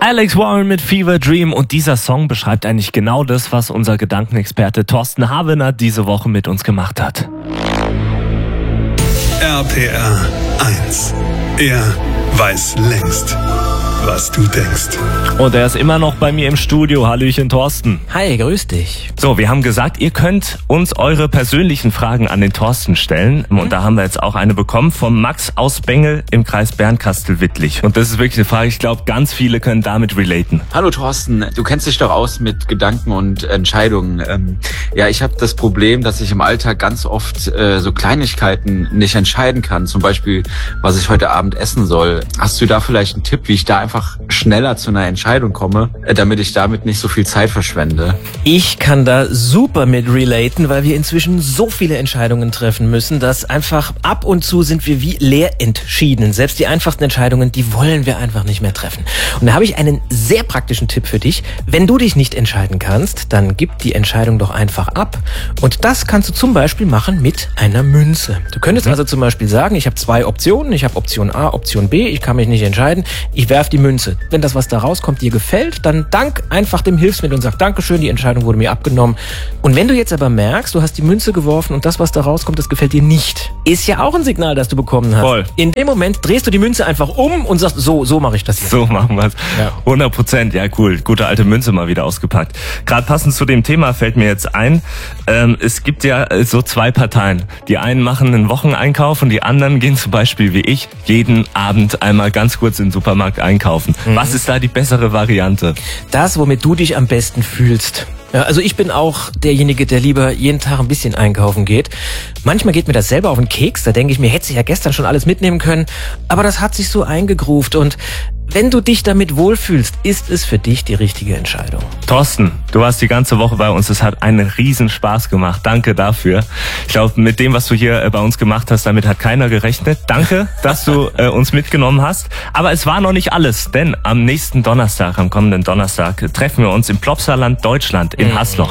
Alex Warren mit Fever Dream, und dieser Song beschreibt eigentlich genau das, was unser Gedankenexperte Thorsten Havener diese Woche mit uns gemacht hat. RPR 1. Er weiß längst, was du denkst. Und er ist immer noch bei mir im Studio. Hallöchen, Thorsten. Hi, grüß dich. So, wir haben gesagt, ihr könnt uns eure persönlichen Fragen an den Thorsten stellen. Und da haben wir jetzt auch eine bekommen vom Max aus Bengel im Kreis Bernkastel-Wittlich. Und das ist wirklich eine Frage, ich glaube, ganz viele können damit relaten. Hallo Thorsten, du kennst dich doch aus mit Gedanken und Entscheidungen. Ich habe das Problem, dass ich im Alltag ganz oft so Kleinigkeiten nicht entscheiden kann. Zum Beispiel, was ich heute Abend essen soll. Hast du da vielleicht einen Tipp, wie ich da einfach schneller zu einer Entscheidung komme, damit ich damit nicht so viel Zeit verschwende? Ich kann da super mit relaten, weil wir inzwischen so viele Entscheidungen treffen müssen, dass einfach ab und zu sind wir wie leer entschieden. Selbst die einfachsten Entscheidungen, die wollen wir einfach nicht mehr treffen. Und da habe ich einen sehr praktischen Tipp für dich. Wenn du dich nicht entscheiden kannst, dann gib die Entscheidung doch einfach ab. Und das kannst du zum Beispiel machen mit einer Münze. Du könntest also zum Beispiel sagen, ich habe 2 Optionen. Ich habe Option A, Option B. Ich kann mich nicht entscheiden. Ich werfe die Münze. Wenn das, was da rauskommt, dir gefällt, dann dank einfach dem Hilfsmittel und sag Dankeschön, die Entscheidung wurde mir abgenommen. Und wenn du jetzt aber merkst, du hast die Münze geworfen und das, was da rauskommt, das gefällt dir nicht, ist ja auch ein Signal, das du bekommen hast. Voll. In dem Moment drehst du die Münze einfach um und sagst, so mache ich das jetzt. So machen wir es. Ja. 100%, ja cool. Gute alte Münze mal wieder ausgepackt. Gerade passend zu dem Thema fällt mir jetzt ein, es gibt ja so 2 Parteien. Die einen machen einen Wocheneinkauf und die anderen gehen zum Beispiel wie ich jeden Abend einmal ganz kurz in den Supermarkt einkaufen. Was ist da die bessere Variante? Das, womit du dich am besten fühlst. Ja, also ich bin auch derjenige, der lieber jeden Tag ein bisschen einkaufen geht. Manchmal geht mir das selber auf den Keks. Da denke ich mir, hätte ich ja gestern schon alles mitnehmen können. Aber das hat sich so eingegruft. Und wenn du dich damit wohlfühlst, ist es für dich die richtige Entscheidung. Thorsten, du warst die ganze Woche bei uns. Es hat einen riesen Spaß gemacht. Danke dafür. Ich glaube, mit dem, was du hier bei uns gemacht hast, damit hat keiner gerechnet. Danke, dass du uns mitgenommen hast. Aber es war noch nicht alles, denn am nächsten Donnerstag, am kommenden Donnerstag, treffen wir uns im Plopsaland Deutschland in Hasloch.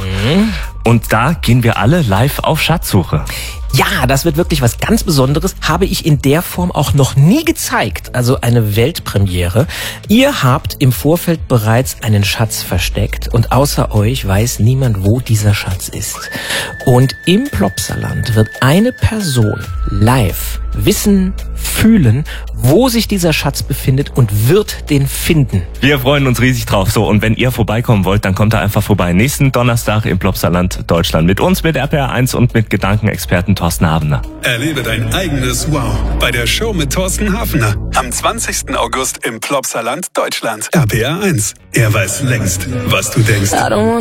Und da gehen wir alle live auf Schatzsuche. Ja, das wird wirklich was ganz Besonderes. Habe ich in der Form auch noch nie gezeigt. Also eine Weltpremiere. Ihr habt im Vorfeld bereits einen Schatz versteckt und außer euch weiß niemand, wo dieser Schatz ist. Und im Plopsaland wird eine Person live wissen, fühlen, wo sich dieser Schatz befindet und wird den finden. Wir freuen uns riesig drauf. So, und wenn ihr vorbeikommen wollt, dann kommt da einfach vorbei. Nächsten Donnerstag im Plopsaland Deutschland. Mit uns, mit RPR 1 und mit Gedankenexperten Thorsten Havener. Erlebe dein eigenes Wow bei der Show mit Thorsten Havener. Am 20. August im Plopsaland Deutschland. RPR 1. Er weiß längst, was du denkst.